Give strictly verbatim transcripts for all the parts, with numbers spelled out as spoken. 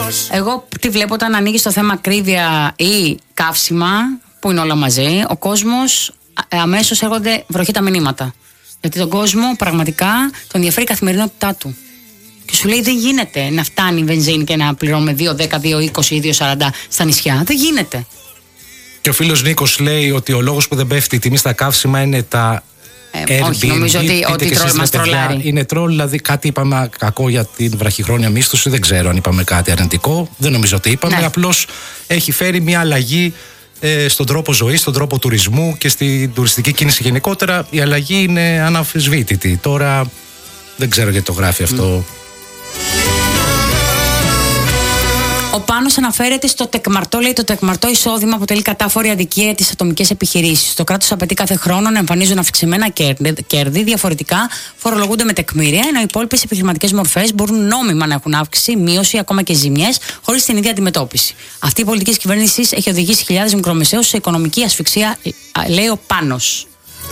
Εγώ τι βλέπω όταν ανοίγει το θέμα ακρίβεια ή καύσιμα, που είναι όλα μαζί, ο κόσμος αμέσως έρχονται βροχή τα μηνύματα. Γιατί τον κόσμο πραγματικά τον ενδιαφέρει η καθημερινότητά του. Και σου λέει δεν γίνεται να φτάνει η βενζίνη και να πληρώνουμε δύο δέκα, δύο είκοσι ή δύο σαράντα στα νησιά. Δεν γίνεται. Και ο φίλος Νίκος λέει ότι ο λόγος που δεν πέφτει η τιμή στα καύσιμα είναι τα ε, Airbnb. Όχι, νομίζω ότι, ότι τρόλ μας τρολάρει. Είναι τρόλ, δηλαδή κάτι είπαμε κακό για την βραχυχρόνια μίσθωση. Δεν ξέρω αν είπαμε κάτι αρνητικό. Δεν νομίζω ότι είπαμε. Ναι. Απλώς έχει φέρει μια αλλαγή ε, στον τρόπο ζωής, στον τρόπο τουρισμού και στην τουριστική κίνηση γενικότερα. Η αλλαγή είναι αναμφισβήτητη. Τώρα δεν ξέρω γιατί το γράφει αυτό. Mm. Ο Πάνος αναφέρεται στο τεκμαρτό, λέει το τεκμαρτό εισόδημα αποτελεί κατάφορη αδικία για τις ατομικές επιχειρήσεις. Το κράτος απαιτεί κάθε χρόνο να εμφανίζουν αυξημένα κέρδη, διαφορετικά φορολογούνται με τεκμήρια, ενώ οι υπόλοιπες επιχειρηματικές μορφές μπορούν νόμιμα να έχουν αύξηση, μείωση, ακόμα και ζημιές, χωρίς την ίδια αντιμετώπιση. Αυτή η πολιτική της κυβέρνησης έχει οδηγήσει χιλιάδες μικρομεσαίους σε οικονομική ασφυξία, λέει ο Πάνος.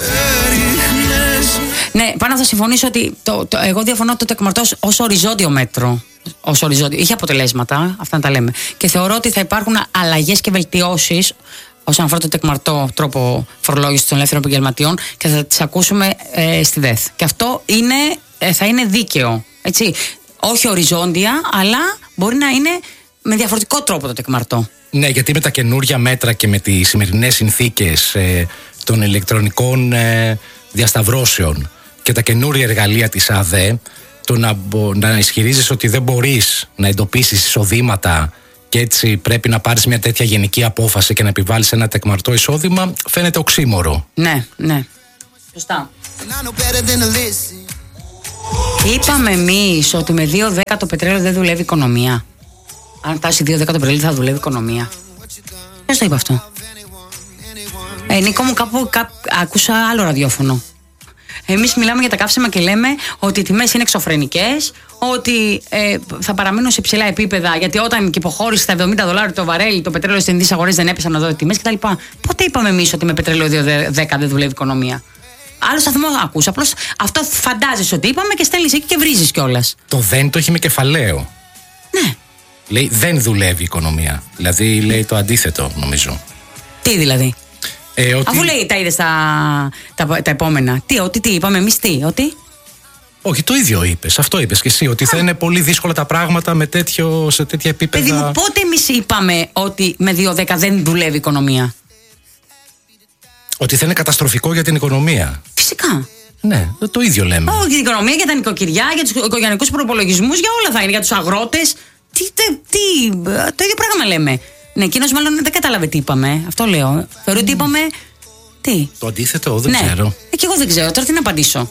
Ναι, πάνω θα συμφωνήσω ότι το, το, εγώ διαφωνώ το τεκμαρτό ως οριζόντιο μέτρο. Ως οριζόντιο. Είχε αποτελέσματα, αυτά να τα λέμε. Και θεωρώ ότι θα υπάρχουν αλλαγές και βελτιώσεις όσον αφορά το τεκμαρτό τρόπο φορολόγησης των ελεύθερων επαγγελματιών και θα τις ακούσουμε ε, στη ΔΕΘ. Και αυτό είναι, ε, θα είναι δίκαιο. Έτσι. Όχι οριζόντια, αλλά μπορεί να είναι με διαφορετικό τρόπο το τεκμαρτό. Ναι, γιατί με τα καινούρια μέτρα και με τις σημερινές συνθήκες ε, των ηλεκτρονικών ε, διασταυρώσεων και τα καινούρια εργαλεία της ΑΔΕ, το να, να ισχυρίζεις ότι δεν μπορείς να εντοπίσεις εισοδήματα και έτσι πρέπει να πάρεις μια τέτοια γενική απόφαση και να επιβάλλεις ένα τεκμαρτό εισόδημα, φαίνεται οξύμορο. Ναι, ναι. Σωστά. Είπαμε εμείς ότι με δύο δέκα το πετρέλαιο δεν δουλεύει η οικονομία. Αν φτάσει δύο δέκα το πετρέλαιο θα δουλεύει η οικονομία. Ποιος το είπε αυτό? Ε, Νίκο μου, κάπου, κάπου άκουσα άλλο ραδιόφωνο. Εμείς μιλάμε για τα καύσιμα και λέμε ότι οι τιμές είναι εξωφρενικές, ότι ε, θα παραμείνουν σε ψηλά επίπεδα, γιατί όταν και υποχώρησε στα εβδομήντα δολάρια το βαρέλι, το πετρέλαιο στις ελληνικές αγορές δεν έπεσαν εδώ οι τιμές κτλ. Πότε είπαμε εμείς ότι με πετρέλαιο δύο δέκα δεν δουλεύει η οικονομία? Άλλο σταθμό ακούς. Απλώς αυτό φαντάζεσαι ότι είπαμε και στέλνεις εκεί και βρίζεις κιόλας. Το δεν το έχει με κεφαλαίο. Ναι. Λέει δεν δουλεύει η οικονομία. Δηλαδή λέει το αντίθετο, νομίζω. Τι δηλαδή? Ε, ότι... Αφού λέει τα είδες τα, τα, τα επόμενα. Τι, ότι, τι είπαμε εμείς, τι, ότι. Όχι, το ίδιο είπες. Αυτό είπες και εσύ. Ότι Α. θα είναι πολύ δύσκολα τα πράγματα με τέτοιο, σε τέτοια επίπεδα. Παιδί μου, πότε εμείς είπαμε ότι με δύο δέκα δεν δουλεύει η οικονομία? Ότι θα είναι καταστροφικό για την οικονομία. Φυσικά. Ναι, το ίδιο λέμε. Όχι, για την οικονομία, για τα νοικοκυριά, για τους οικογενειακούς προπολογισμούς, για όλα θα είναι. Για τους αγρότες. Τι, τι, τι, το ίδιο πράγμα λέμε. Ναι, εκείνος μάλλον δεν κατάλαβε τι είπαμε. Αυτό λέω. Θεωρώ ότι είπαμε. Τι. Το αντίθετο, δεν ναι. ξέρω. Ε, και εγώ δεν ξέρω. Τώρα τι να απαντήσω.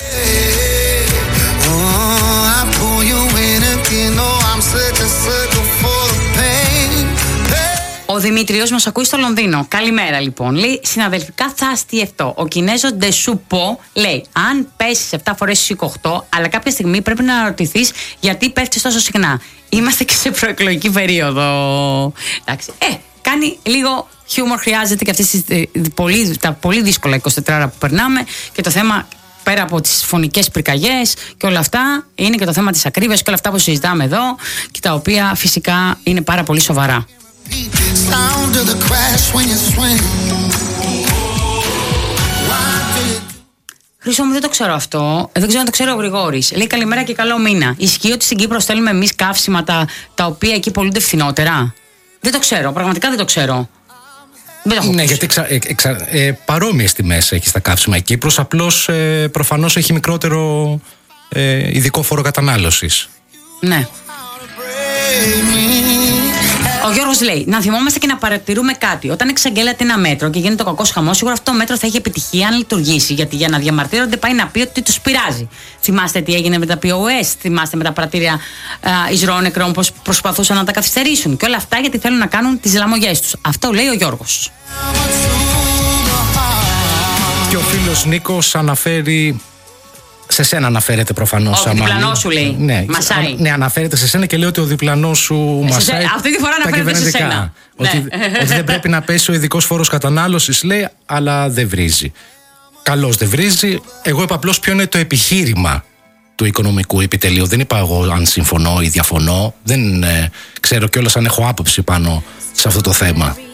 Ο Δημήτριος μας ακούει στο Λονδίνο. Καλημέρα λοιπόν. Λέει συναδελφικά θα αστιευτώ. Ο Κινέζος Ντεσουπο λέει αν πέσεις επτά φορές στις οκτώ, αλλά κάποια στιγμή πρέπει να ρωτηθείς γιατί πέφτεις τόσο συχνά. Είμαστε και σε προεκλογική περίοδο. Εντάξει. Ε, κάνει λίγο χιούμορ, χρειάζεται και αυτές τις, ε, πολύ, τα πολύ δύσκολα είκοσι τέσσερις ώρα που περνάμε και το θέμα πέρα από τις φωνικές πυρκαγιές και όλα αυτά είναι και το θέμα της ακρίβειας και όλα αυτά που συζητάμε εδώ και τα οποία φυσικά είναι πάρα πολύ σοβαρά. Χρήσο μου, δεν το ξέρω αυτό. Δεν ξέρω αν το ξέρω ο Γρηγόρης. Λέει καλημέρα και καλό μήνα. Ισχύει ότι στην Κύπρο στέλνουμε εμείς καύσιμα τα, τα οποία εκεί πολλούνται φθηνότερα? Δεν το ξέρω. Πραγματικά δεν το ξέρω. Δεν το έχω ναι, γιατί εξα, εξα, ε, παρόμοιες τιμές έχει στα καύσιμα η Κύπρος. Απλώς ε, προφανώς έχει μικρότερο ε, ειδικό φόρο κατανάλωσης. Ναι. Ο Γιώργος λέει: να θυμόμαστε και να παρατηρούμε κάτι. Όταν εξαγγέλλεται ένα μέτρο και γίνεται ο κακός χαμός, σίγουρα αυτό το μέτρο θα έχει επιτυχία αν λειτουργήσει. Γιατί για να διαμαρτύρονται πάει να πει ότι τους πειράζει. Θυμάστε τι έγινε με τα πι ο ες, θυμάστε με τα πρατήρια εισρώων νεκρών, πώς προσπαθούσαν να τα καθυστερήσουν. Και όλα αυτά γιατί θέλουν να κάνουν τις λαμογιές τους. Αυτό λέει ο Γιώργος. Και ο φίλος Νίκος αναφέρει. Σε σένα αναφέρεται προφανώς. Ο διπλανός σου λέει. Ναι, μασάει. Ναι, αναφέρεται σε σένα και λέει ότι ο διπλανός σου ε, μασάει. Σε, αυτή τη φορά αναφέρεται σε σένα. Ότι, ναι. ότι δεν πρέπει να πέσει ο ειδικός φόρος κατανάλωσης, λέει, αλλά δεν βρίζει. Καλώς δεν βρίζει. Εγώ είπα απλώς ποιο είναι το επιχείρημα του του Οικονομικού Επιτελείου. Δεν είπα εγώ αν συμφωνώ ή διαφωνώ. Δεν ε, ξέρω κιόλας αν έχω άποψη πάνω σε αυτό το θέμα.